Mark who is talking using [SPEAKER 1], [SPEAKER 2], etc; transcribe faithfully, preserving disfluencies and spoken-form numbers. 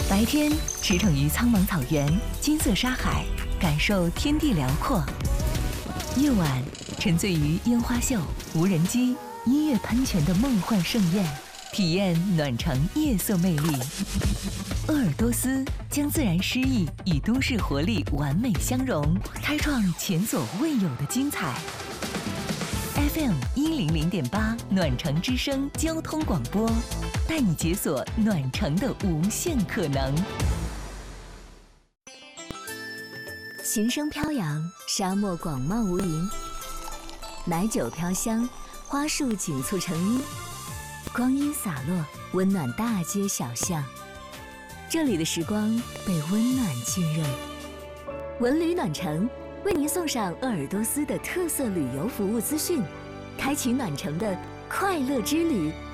[SPEAKER 1] 白天驰骋于苍茫草原、金色沙海，感受天地辽阔；夜晚沉醉于烟花秀、无人机、音乐喷泉的梦幻盛宴，体验暖城夜色魅力。鄂尔多斯将自然诗意与都市活力完美相融，开创前所未有的精彩。F M 一零零点八暖城之声交通广播，带你解锁暖城的无限可能。琴声飘扬，沙漠广袤无垠；奶酒飘香，花树锦簇成荫。光阴洒落，温暖大街小巷。这里的时光被温暖浸润。文旅暖城为您送上鄂尔多斯的特色旅游服务资讯，开启暖城的快乐之旅。